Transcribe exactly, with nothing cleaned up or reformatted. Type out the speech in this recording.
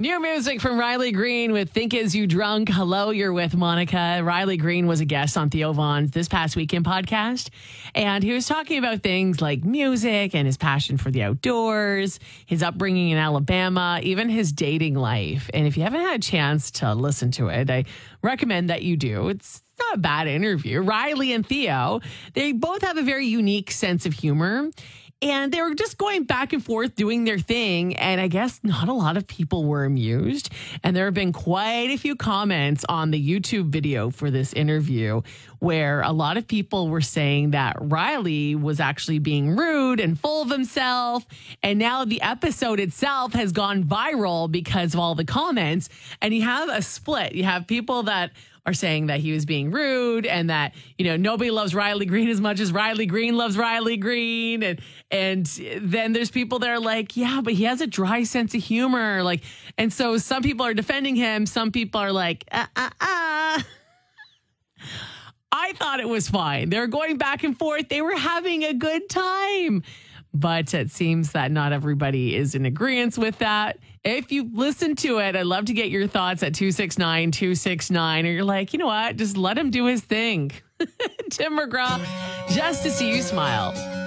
New music from Riley Green with Think Is You Drunk. Hello, you're with Monica. Riley Green was a guest on Theo Vaughn's This Past Weekend podcast. And he was talking about things like music and his passion for the outdoors, his upbringing in Alabama, even his dating life. And if you haven't had a chance to listen to it, I recommend that you do. It's not a bad interview. Riley and Theo, they both have a very unique sense of humor. And they were just going back and forth doing their thing. And I guess not a lot of people were amused. And there have been quite a few comments on the YouTube video for this interview where a lot of people were saying that Riley was actually being rude and full of himself. And now the episode itself has gone viral because of all the comments. And you have a split. You have people that are saying that he was being rude and that, you know, nobody loves Riley Green as much as Riley Green loves Riley Green. And and then there's people that are like, yeah, but he has a dry sense of humor. Like, and so some people are defending him. Some people are like, uh, uh, uh. I thought it was fine. They're going back and forth. They were having a good time. But it seems that not everybody is in agreement with that. If you listen to it, I'd love to get your thoughts at two six nine, two six nine. Or you're like, you know what? Just let him do his thing. Tim McGraw, just to see you smile.